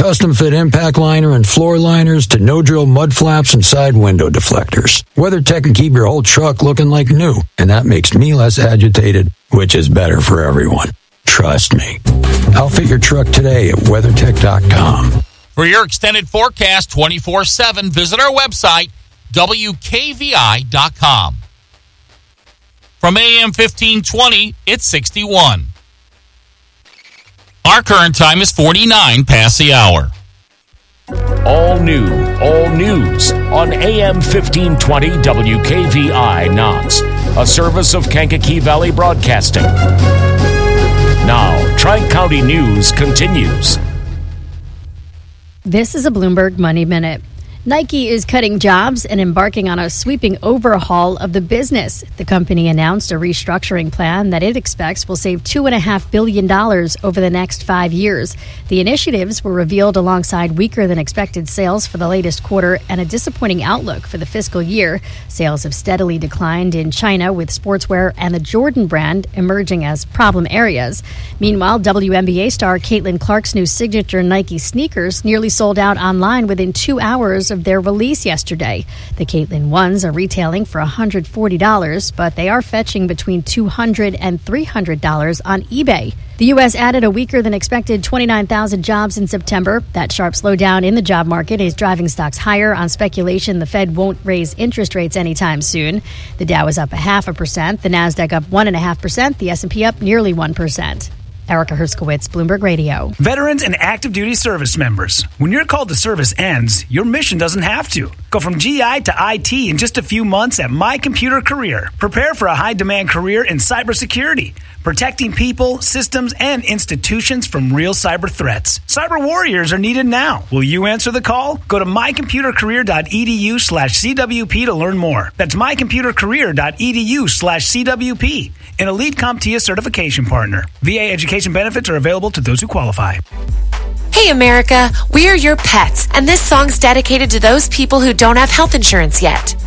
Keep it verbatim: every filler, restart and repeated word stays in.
custom fit impact liner and floor liners to no-drill mud flaps and side window deflectors. WeatherTech can keep your whole truck looking like new, and that makes me less agitated, which is better for everyone. Trust me. Outfit your truck today at WeatherTech dot com. For your extended forecast twenty-four seven, visit our website, W K V I dot com. From A M fifteen twenty, it's sixty-one. Our current time is forty-nine past the hour. All new, all news on A M fifteen twenty W K V I Knox, a service of Kankakee Valley Broadcasting. Now, Tri-County News continues. This is a Bloomberg Money Minute. Nike is cutting jobs and embarking on a sweeping overhaul of the business. The company announced a restructuring plan that it expects will save two point five billion dollars over the next five years. The initiatives were revealed alongside weaker than expected sales for the latest quarter and a disappointing outlook for the fiscal year. Sales have steadily declined in China, with sportswear and the Jordan brand emerging as problem areas. Meanwhile, W N B A star Caitlin Clark's new signature Nike sneakers nearly sold out online within two hours of their release yesterday. The Caitlin ones are retailing for one hundred forty dollars, but they are fetching between two hundred dollars and three hundred dollars on eBay. The U S added a weaker than expected twenty-nine thousand jobs in September. That sharp slowdown in the job market is driving stocks higher on speculation the Fed won't raise interest rates anytime soon. The Dow is up a half a percent, the Nasdaq up one and a half percent, the S and P up nearly one percent. Erica Herskowitz, Bloomberg Radio. Veterans and active duty service members. When your call to service ends, your mission doesn't have to. Go from G I to I T in just a few months at My Computer Career. Prepare for a high-demand career in cybersecurity, protecting people, systems, and institutions from real cyber threats. Cyber warriors are needed now. Will you answer the call? Go to mycomputercareer.edu slash CWP to learn more. That's mycomputercareer.edu slash CWP. An Elite CompTIA certification partner. V A education benefits are available to those who qualify. Hey America, we are your pets, and this song's dedicated to those people who don't have health insurance yet.